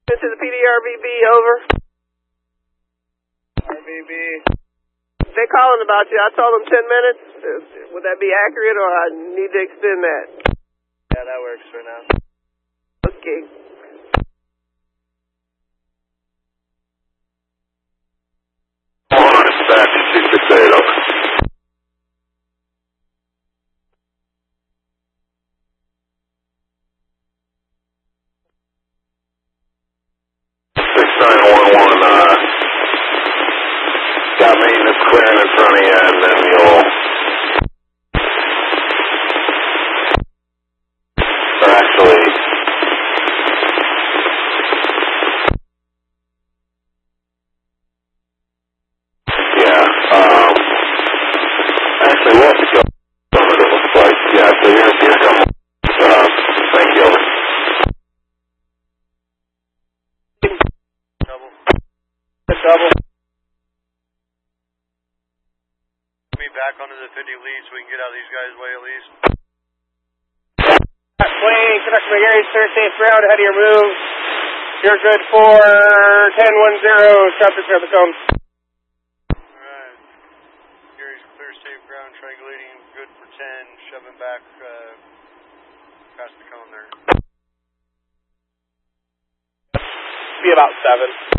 To the PDRBB, over. RBB. They calling about you. I told them 10 minutes. Would that be accurate, or I need to extend that? Yeah, that works for now. Okay. Dispatch 268, over. 6911, got maintenance clearing in front of you, and then you'll, or actually, yeah, actually, we'll have to go over, it looks like, yeah, so you're coming, thank you, over. Double. Me back onto the 50 lead so we can get out of these guys' way at least. Plane, Quebec McGarry, sir, safe ground, ahead of your move. You're good for 1010, traffic at the cone. Alright. Gary's clear, safe ground, triangulating, good for 10, shoving back past the cone there. Be about 7.